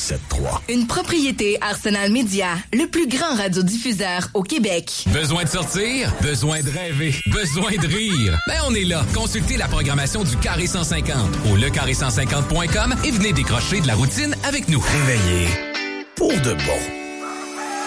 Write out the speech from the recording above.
107.3. Une propriété Arsenal Média, le plus grand radiodiffuseur au Québec. Besoin de sortir? Besoin de rêver? Besoin de rire? Ben, on est là. Consultez la programmation du Carré 150 au lecarré150.com et venez décrocher de la routine avec nous. Réveillé pour de bon.